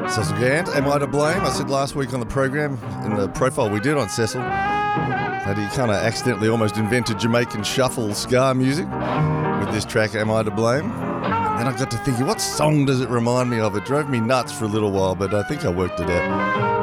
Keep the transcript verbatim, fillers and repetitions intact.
Cecil Gant, am I to blame? I said last week on the program, in the profile we did on Cecil, that he kind of accidentally almost invented Jamaican shuffle ska music with this track, Am I to Blame? And then I got to thinking, what song does it remind me of? It drove me nuts for a little while, but I think I worked it out.